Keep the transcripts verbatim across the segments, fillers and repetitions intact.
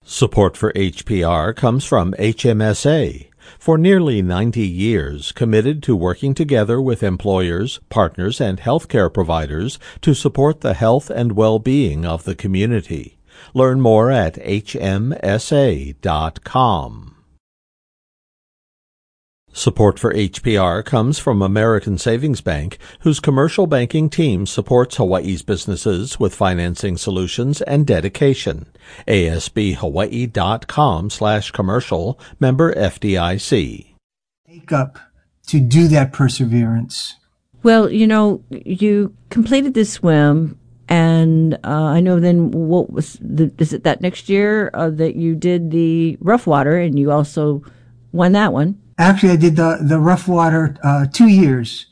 Support for H P R comes from H M S A. For nearly ninety years, committed to working together with employers, partners, and healthcare providers to support the health and well-being of the community. Learn more at H M S A dot com. Support for H P R comes from American Savings Bank, whose commercial banking team supports Hawaii's businesses with financing solutions and dedication. A S B Hawaii dot com slash commercial, member F D I C. Take up to do that perseverance. Well, you know, you completed this swim, and uh, I know then what was the, is it that next year uh, that you did the rough water, and you also won that one? Actually, I did the, the rough water uh, two years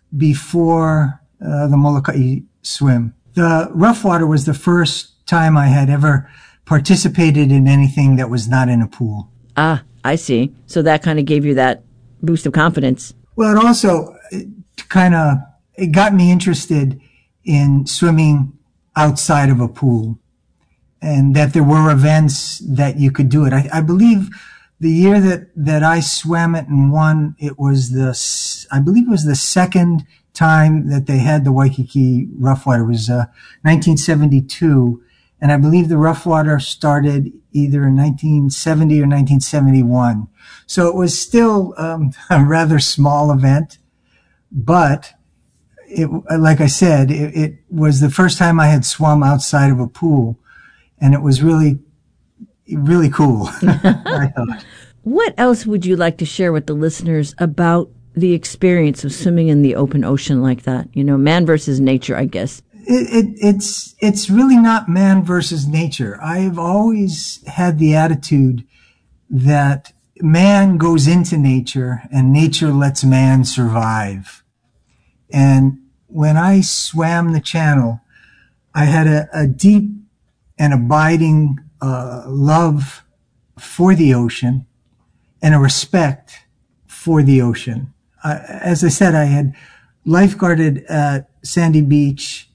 before uh, the Molokai swim. The rough water was the first time I had ever participated in anything that was not in a pool. Ah, I see. So that kind of gave you that boost of confidence. Well, it also kind of, it got me interested in swimming outside of a pool, and that there were events that you could do it. I, I believe the year that, that I swam it and won, it was the, I believe it was the second time that they had the Waikiki rough water. It was uh, nineteen seventy-two. And I believe the rough water started either in nineteen seventy or nineteen seventy-one. So it was still um, a rather small event. But it, like I said, it, it was the first time I had swum outside of a pool. And it was really really cool. I thought. What else would you like to share with the listeners about the experience of swimming in the open ocean like that? You know, man versus nature, I guess. It, it, it's it's really not man versus nature. I've always had the attitude that man goes into nature and nature lets man survive. And when I swam the channel, I had a, a deep and abiding Uh, love for the ocean and a respect for the ocean. Uh, as I said, I had lifeguarded at Sandy Beach,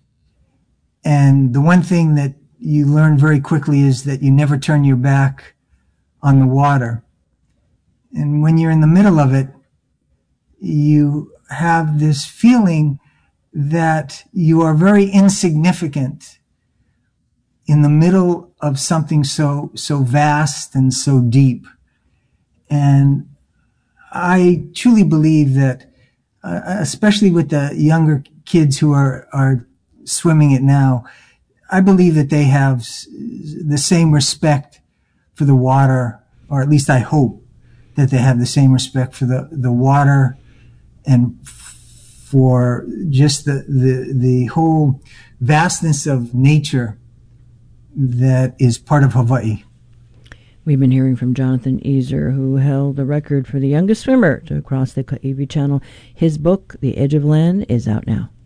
and the one thing that you learn very quickly is that you never turn your back on the water. And when you're in the middle of it, you have this feeling that you are very insignificant in the middle of something so, so vast and so deep. And I truly believe that, uh, especially with the younger kids who are, are swimming it now, I believe that they have the same respect for the water, or at least I hope that they have the same respect for the, the water and for just the, the, the whole vastness of nature that is part of Hawaii. We've been hearing from Jonathan Easer, who held the record for the youngest swimmer to cross the Kaiwi Channel. His book, The Edge of Land, is out now.